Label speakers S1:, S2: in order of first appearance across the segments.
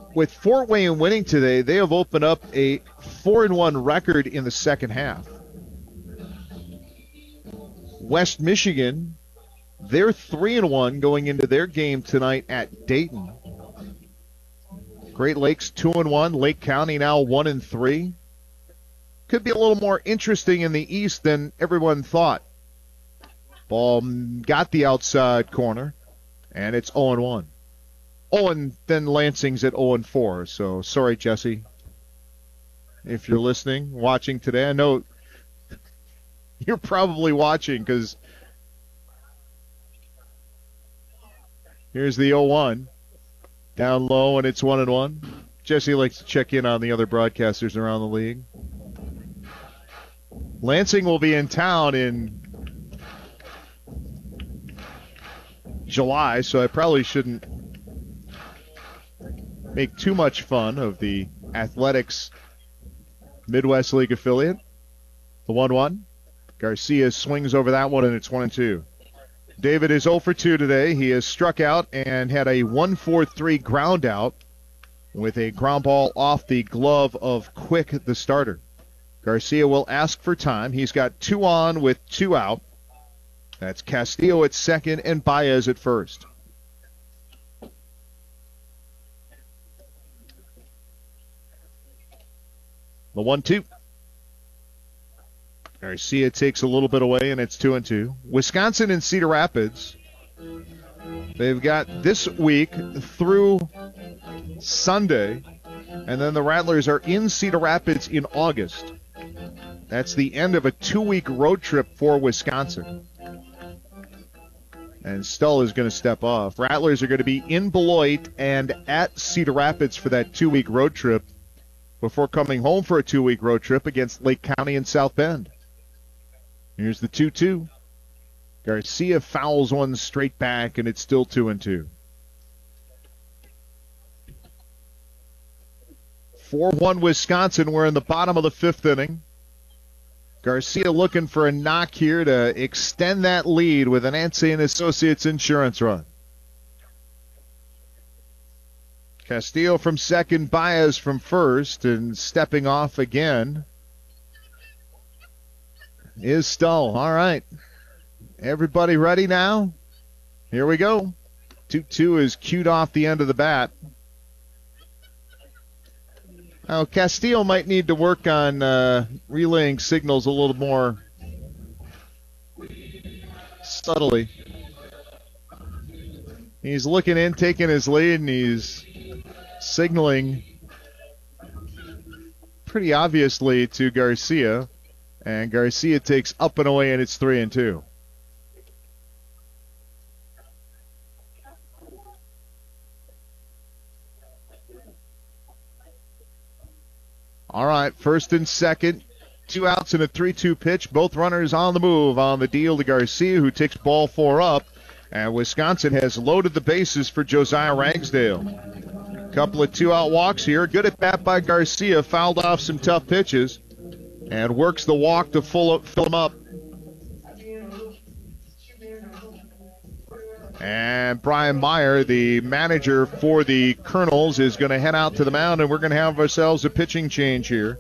S1: with Fort Wayne winning today, they have opened up a 4-1 record in the second half. West Michigan, they're 3-1 going into their game tonight at Dayton. Great Lakes 2-1. Lake County now 1-3. Could be a little more interesting in the East than everyone thought. Ball got the outside corner, and it's 0-1. Oh, and then Lansing's at 0-4. So sorry, Jesse, if you're listening, watching today. I know you're probably watching because here's the 0-1. Down low, and it's 1-1. Jesse likes to check in on the other broadcasters around the league. Lansing will be in town in July, so I probably shouldn't make too much fun of the Athletics Midwest League affiliate. The 1-1. Garcia swings over that one, and it's 1-2. David is 0 for 2 today. He has struck out and had a 1-4-3 ground out with a ground ball off the glove of Quick, the starter. Garcia will ask for time. He's got 2 on with 2 out. That's Castillo at second and Baez at first. The 1-2. Garcia takes a little bit away, and it's 2-2. Wisconsin and Cedar Rapids. They've got this week through Sunday, and then the Rattlers are in Cedar Rapids in August. That's the end of a 2-week road trip for Wisconsin. And Stull is going to step off. Rattlers are going to be in Beloit and at Cedar Rapids for that 2-week road trip before coming home for a 2-week road trip against Lake County and South Bend. Here's the 2-2. Garcia fouls one straight back, and it's still 2-2. 4-1 Wisconsin. We're in the bottom of the 5th inning. Garcia looking for a knock here to extend that lead with an Ansay and Associates insurance run. Castillo from second, Baez from first, and stepping off again is Stull. All right. Everybody ready now? Here we go. 2-2 is cued off the end of the bat. Now, Castillo might need to work on relaying signals a little more subtly. He's looking in, taking his lead, and he's signaling pretty obviously to Garcia. And Garcia takes up and away, and it's 3-2. All right, first and second, 2 outs and a 3-2 pitch. Both runners on the move on the deal to Garcia, who takes ball 4 up. And Wisconsin has loaded the bases for Josiah Ragsdale. Couple of 2-out walks here. Good at bat by Garcia. Fouled off some tough pitches and works the walk to fill him up. And Brian Meyer, the manager for the Colonels, is going to head out to the mound, and we're going to have ourselves a pitching change here.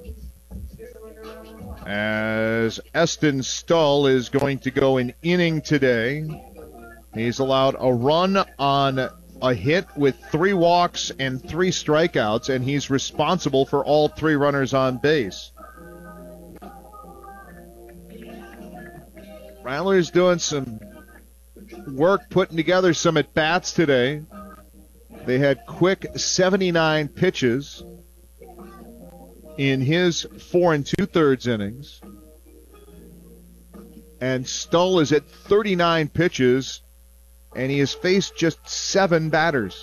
S1: As Eston Stull is going to go an inning today. He's allowed a run on a hit with 3 walks and 3 strikeouts, and he's responsible for all 3 runners on base. Rattlers doing some work putting together some at-bats today. They had Quick 79 pitches in his 4 2/3 innings. And Stull is at 39 pitches, and he has faced just 7 batters.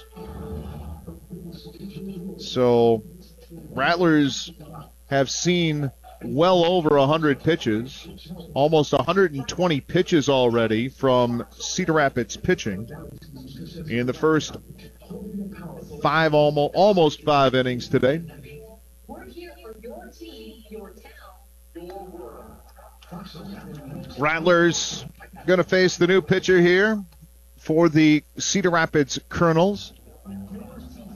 S1: So Rattlers have seen well over 100 pitches, almost 120 pitches already from Cedar Rapids pitching in the first 5, almost 5 innings today. Rattlers going to face the new pitcher here for the Cedar Rapids Colonels.